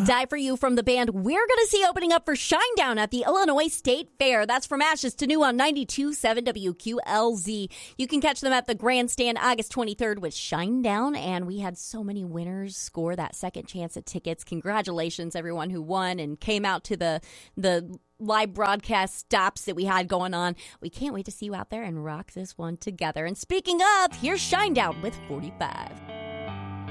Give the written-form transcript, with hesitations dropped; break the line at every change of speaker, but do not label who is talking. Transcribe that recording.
Die For You from the band we're going to see opening up for Shinedown at the Illinois State Fair. That's From Ashes to New on 92.7 WQLZ. You can catch them at the Grandstand August 23rd with Shinedown, and we had so many winners score that second chance at tickets. Congratulations, everyone who won and came out to the live broadcast stops that we had going on. We can't wait to see you out there and rock this one together. And speaking of, here's Shinedown with 45.